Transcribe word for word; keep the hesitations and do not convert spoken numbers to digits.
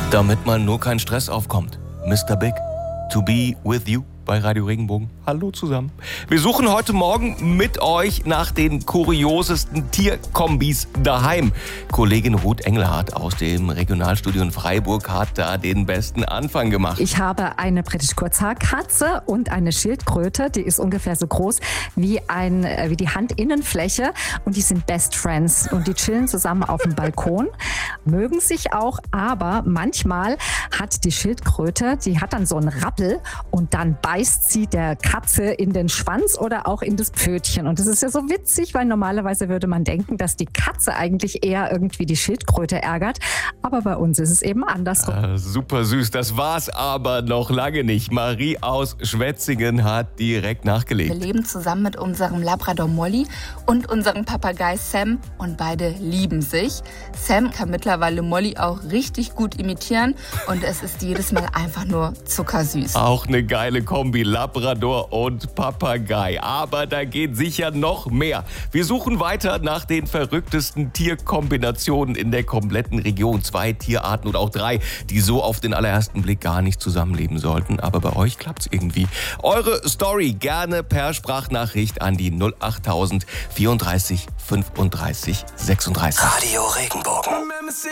Damit mal nur kein Stress aufkommt. Mister Big, to be with you bei Radio Regenbogen. Hallo zusammen. Wir suchen heute Morgen mit euch nach den kuriosesten Tierkombis daheim. Kollegin Ruth Engelhardt aus dem Regionalstudio in Freiburg hat da den besten Anfang gemacht. Ich habe eine britisch Kurzhaarkatze und eine Schildkröte, die ist ungefähr so groß wie, ein, wie die Handinnenfläche und die sind Best Friends und die chillen zusammen auf dem Balkon, mögen sich auch, aber manchmal hat die Schildkröte, die hat dann so einen Rappel und dann beißt sie der Katze in den Schwanz oder auch in das Pfötchen. Und das ist ja so witzig, weil normalerweise würde man denken, dass die Katze eigentlich eher irgendwie die Schildkröte ärgert. Aber bei uns ist es eben andersrum. Ah, super süß, das war's aber noch lange nicht. Marie aus Schwetzingen hat direkt nachgelegt. Wir leben zusammen mit unserem Labrador Molly und unserem Papagei Sam und beide lieben sich. Sam kann mittlerweile Molly auch richtig gut imitieren und es ist jedes Mal einfach nur zuckersüß. Auch eine geile Kombi, Labrador und Papagei. Aber da geht sicher noch mehr. Wir suchen weiter nach den verrücktesten Tierkombinationen in der kompletten Region. Zwei Tierarten oder auch drei, die so auf den allerersten Blick gar nicht zusammenleben sollten. Aber bei euch klappt's irgendwie. Eure Story gerne per Sprachnachricht an die null achttausend vierunddreißig fünfunddreißig sechsunddreißig. Radio Regenbogen.